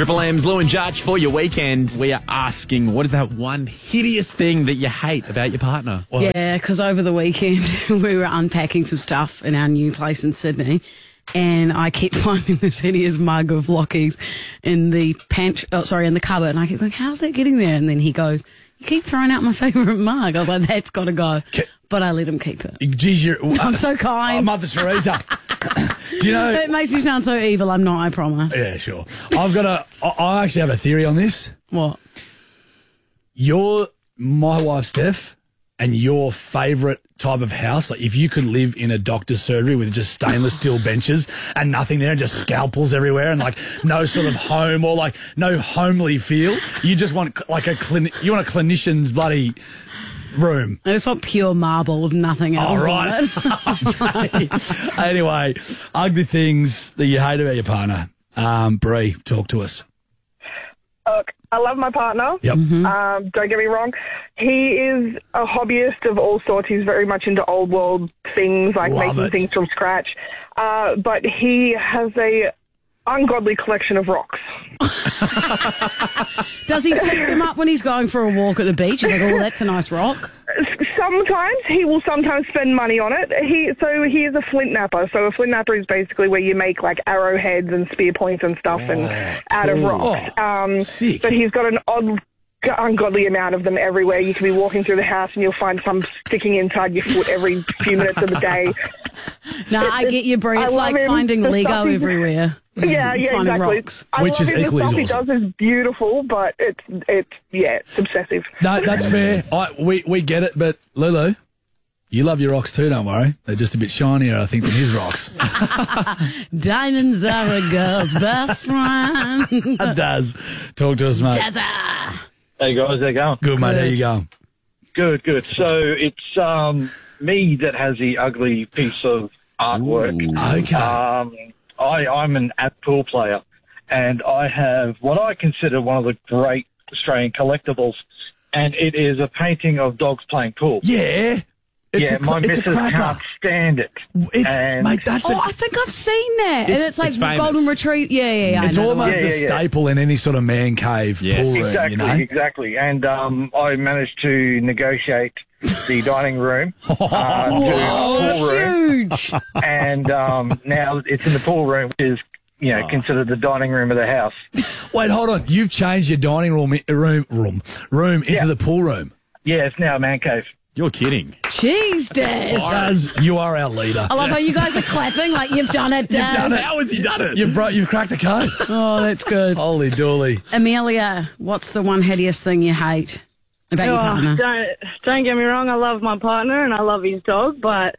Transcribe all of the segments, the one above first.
Triple M's Lou and Judge for your weekend. We are asking, what is that one hideous thing that you hate about your partner? Well, yeah, because over the weekend we were unpacking some stuff in our new place in Sydney, and I keep finding this hideous mug of Lockie's in the in the cupboard, and I keep going, how's that getting there? And then he goes, you keep throwing out my favourite mug. I was like, that's got to go. But I let him keep it. Geez, I'm so kind. Oh, Mother Teresa. Do you know? It makes me sound so evil. I'm not, I promise. Yeah, sure. I actually have a theory on this. What? You're my wife, Steph, and your favourite type of house, like if you could live in a doctor's surgery with just stainless steel benches and nothing there and just scalpels everywhere and like no sort of home or like no homely feel, you just want like a clinician's bloody room. I just want pure marble with nothing else. Oh, right. Okay. Anyway, ugly things that you hate about your partner. Bree, talk to us. Look, I love my partner. Yep. Mm-hmm. Don't get me wrong. He is a hobbyist of all sorts. He's very much into old world things, like making things from scratch. But he has a ungodly collection of rocks. Does he pick them up when he's going for a walk at the beach? He's like, oh, that's a nice rock. Sometimes he will spend money on it. He is a flint napper. So a flint napper is basically where you make like arrowheads and spear points and stuff out of rocks. Sick. But he's got an ungodly amount of them everywhere. You can be walking through the house and you'll find some sticking inside your foot every few minutes of the day. No, I get you, Brie. It's like finding Lego everywhere. Yeah, exactly. Rocks. Which is equally awesome. The stuff he does is beautiful, but it's obsessive. No, that's fair. We get it, but Lulu, you love your rocks too, don't worry. They're just a bit shinier, I think, than his rocks. Diamonds are a girl's best friend. It does. Talk to us, mate. Jazza. Hey, guys, how you going? Good, mate. How you going? Good. So it's me that has the ugly piece of artwork. Ooh, okay. I'm an pool player, and I have what I consider one of the great Australian collectibles, and it is a painting of dogs playing pool. Yeah. My missus can't stand it. Mate, I think I've seen that. And it's like famous. Golden Retriever. Yeah. It's almost a staple in any sort of man cave pool room, exactly, you know? Exactly. And I managed to negotiate the dining room to a pool room. Huge. And now it's in the pool room, which is considered the dining room of the house. Wait, hold on. You've changed your dining room into the pool room. Yeah, it's now a man cave. You're kidding. Jeez, Des. You are our leader. I love how you guys are clapping like you've done it, Des. You've done it. How has he done it? You've cracked the code. Oh, that's good. Holy dooly. Amelia, what's the one hideous thing you hate about your partner? Don't get me wrong, I love my partner and I love his dog, but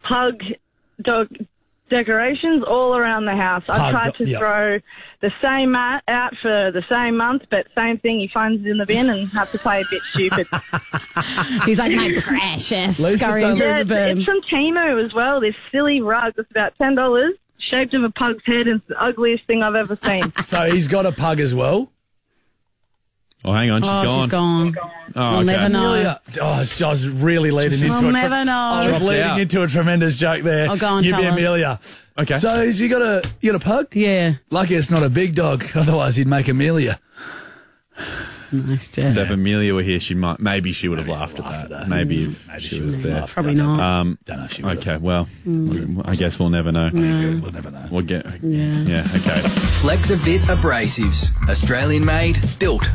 dog decorations all around the house. I've tried to throw the same mat out for the same month, but same thing, he finds it in the bin and have to play a bit stupid. He's like, my precious. Scurrying through the bin. It's from Temu as well, this silly rug that's about $10, shaped of a pug's head, and it's the ugliest thing I've ever seen. So he's got a pug as well? Oh, hang on, she's gone. We'll never know. Amelia, I was really leading into We'll never know. I was leading into a tremendous joke there. I'll go and you tell be her. Amelia. Okay. So you got a pug? Yeah. Lucky it's not a big dog, otherwise he'd make Amelia. Nice, Jeff. So if Amelia were here, maybe she would have laughed at that. Maybe she was there. Probably not. Don't know if she would. Okay, well, I guess we'll never know. We'll never know. We'll get. Yeah. Okay. Flexavit Abrasives. Australian made, built